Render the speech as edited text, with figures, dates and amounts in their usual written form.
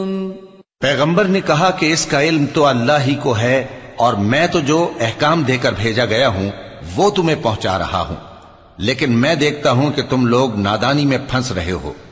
पैगंबर ने कहा कि इसका इल्म तो अल्लाह ही को है और मैं तो जो अहकाम देकर भेजा गया हूं वो तुम्हें पहुंचा रहा हूं, लेकिन मैं देखता हूं कि तुम लोग नादानी में फंस रहे हो।